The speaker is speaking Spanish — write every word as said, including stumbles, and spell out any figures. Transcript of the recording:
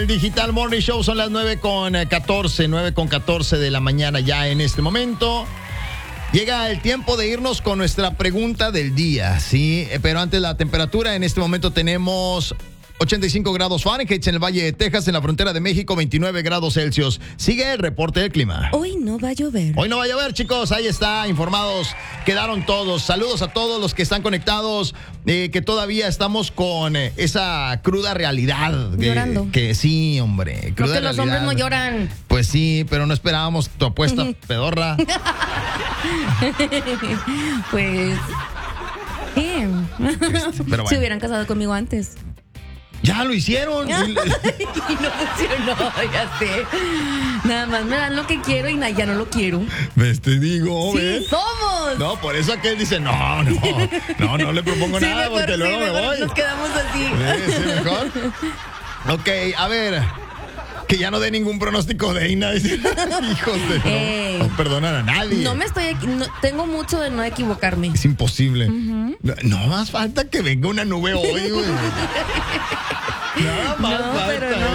El Digital Morning Show, son las nueve con catorce, nueve con catorce de la mañana ya en este momento. Llega el tiempo de irnos con nuestra pregunta del día, ¿sí? Pero antes, la temperatura. En este momento tenemos ochenta y cinco grados Fahrenheit en el Valle de Texas, en la frontera de México, veintinueve grados Celsius. Sigue el reporte del clima. Hoy no va a llover. Hoy no va a llover, chicos. Ahí está, informados. Quedaron todos. Saludos a todos los que están conectados, eh, que todavía estamos con eh, esa cruda realidad. Que, Llorando. Que sí, hombre. Cruda Porque los realidad. hombres no lloran. Pues sí, pero no esperábamos tu apuesta pedorra. Pues... ¿qué? Este, pero bueno. Se hubieran casado conmigo antes. Ya lo hicieron. Y no funcionó, ya sé. Nada más me dan lo que quiero y na- ya no lo quiero. ¿Ves? Te digo, Sí, ¿ves? somos. No, por eso aquel dice, no, no, no, no le propongo Sí, nada mejor, porque sí, luego me mejor voy. nos quedamos así. Sí, sí, mejor. Ok, a ver. Que ya no dé ningún pronóstico de Ina. Hijos de... Ey. No, no perdonan a nadie. No me estoy... equi- no- tengo mucho de no equivocarme. Es imposible. no, no más falta que venga una nube hoy, güey. Nada más No, falta. pero no.